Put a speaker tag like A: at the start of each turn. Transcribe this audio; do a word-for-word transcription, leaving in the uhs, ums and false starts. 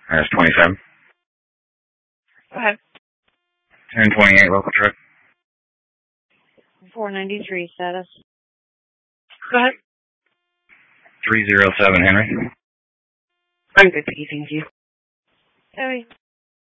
A: That's twenty-seven.
B: Go ahead.
A: ten twenty-eight local truck.
B: four ninety-three status. Go ahead.
A: three oh seven Henry.
B: I'm good, Piggy, thank you. Sorry.